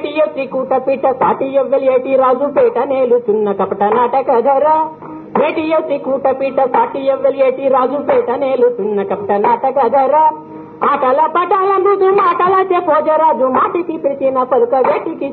మేటియొత్తి కూటపీట సాటి ఎవ్వలేటి రాజుపేట నేలుతున్న కపట నాటకధరా మేటియొత్తి కూటపీట సాటి ఎవ్వలేటి రాజుపేట నేలుతున్న కపట నాటకధరా ఆటల పటాల మృదు మాటల చెప్పోజరాజు మాటికి పిలిచిన పలుక వేటికి